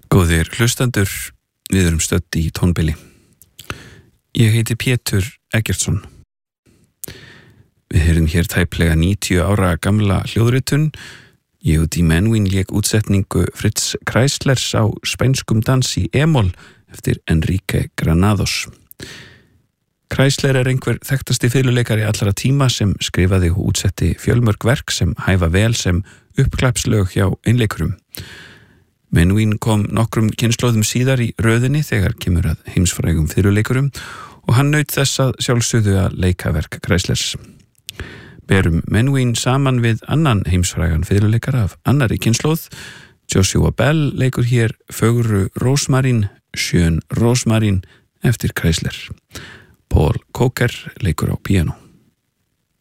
Góðir hlustendur, við erum stödd í tónbili. Ég heiti Pétur Eggertsson. Við heyrum hér tæplega 90 ára gamla hljóðritun. Yehudi Menuhin lék útsetningu Fritz Kreislers á spænskum dans í e-moll eftir Enrique Granados. Kreisler einhver þekktasti fiðluleikari allra tíma sem skrifaði og útsetti fjölmörg verk sem hæfa vel sem uppklappslög hjá einleikurum. Menuhin kom nokkrum kynslóðum síðar í röðinni þegar kemur að heimsfrægum fiðluleikurum og hann naut þess að sjálfsögðu að leika verk Kreislers. Berum Menuhin saman við annan heimsfrægan fiðluleikara af annarri kynslóð. Joshua Bell leikur hér fögru Rosmarin, Schön Rosmarin eftir Kreisler. Paul Coker leikur á píanó.